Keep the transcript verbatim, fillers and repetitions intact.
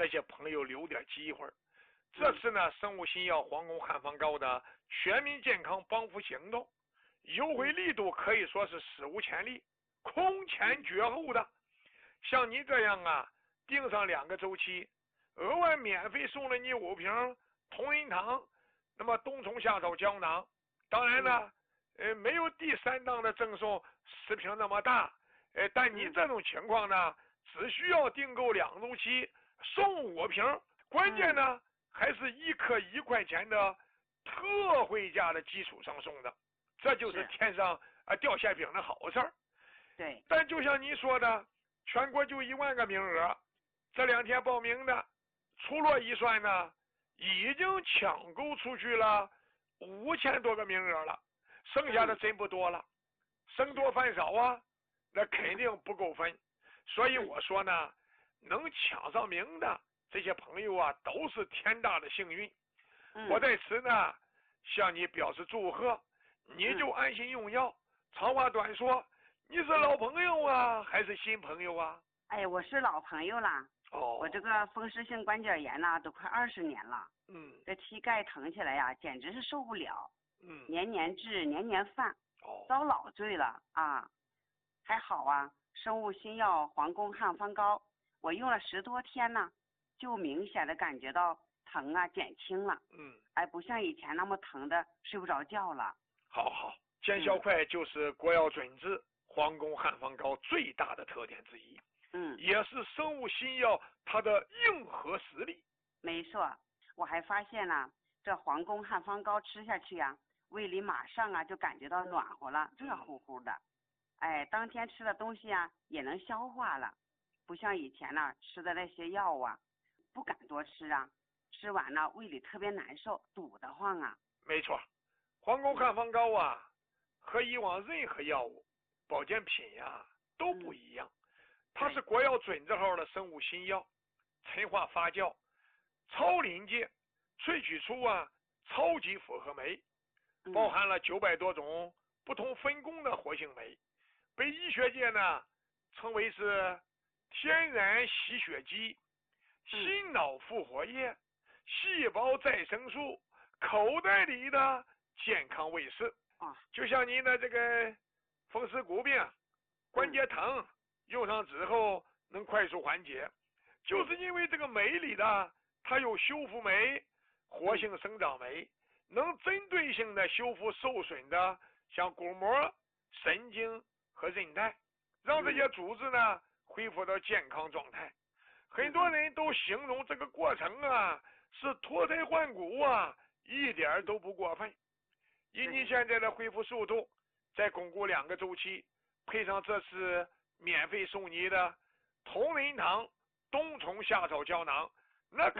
那些朋友留点机会。这次呢，生物新药皇宫汉方膏的全民健康帮扶行动，优惠力度可以说是史无前例，空前绝后的。像你这样啊，订上两个周期，额外免费送了你五瓶同仁堂，那么冬虫夏草胶囊。当然呢，呃，没有第三档的赠送十瓶那么大，呃，但你这种情况呢，只需要订购两周期送五瓶，关键呢。还是一颗一块钱的特惠价的基础上送的，这就是天上啊掉馅饼的好事儿。 对。 但就像你说的，全国就一万个名额，这两天报名的，粗略一算呢，已经抢购出去了五千多个名额了，剩下的真不多了，生多饭少啊，那肯定不够分。所以我说呢，能抢上名的。这些朋友啊，都是天大的幸运。 嗯、 我在此呢，向你表示祝贺，你就安心用药。嗯、长话短说，你是老朋友啊，还是新朋友啊？ 哎，我是老朋友啦。 哦。 我这个风湿性关节炎呐，都快二十年了。 嗯。 这膝盖疼起来呀，简直是受不了。 嗯。 年年治，年年犯。 哦。 遭老罪了啊！还好啊，生物新药皇宫汉方膏，我用了十多天呢。就明显的感觉到疼啊减轻了， 嗯， 哎，不像以前那么疼的睡不着觉了。 好好，见效快就是国药准治皇宫汉方膏最大的特点之一， 嗯， 也是生物新药它的硬核实力。 没错，我还发现了、啊、这皇宫汉方膏吃下去啊，胃里马上啊就感觉到暖和了，热乎乎的，哎，当天吃的东西啊也能消化了，不像以前呢、啊、吃的那些药啊。不敢多吃啊，吃完了胃里特别难受，堵得慌啊。 没错，皇宫汉方膏啊，和以往任何药物、保健品呀、啊、都不一样，嗯、它是国药准字号的生物新药，陈化发酵，超临界萃取出啊超级复合酶，包含了九百多种不同分工的活性酶，被医学界呢称为是天然吸血肌。心脑复活液、细胞再生素，口袋里的健康卫士啊！ 就像您的这个风湿骨病、关节疼，用上之后能快速缓解，就是因为这个酶里的它有修复酶、活性生长酶，能针对性的修复受损的像骨膜、神经和韧带，让这些组织呢恢复到健康状态。很多人都形容这个过程啊是脱胎换骨啊，一点都不过分。以你现在的恢复速度，再巩固两个周期，配上这次免费送你的同仁堂冬虫夏草胶囊，那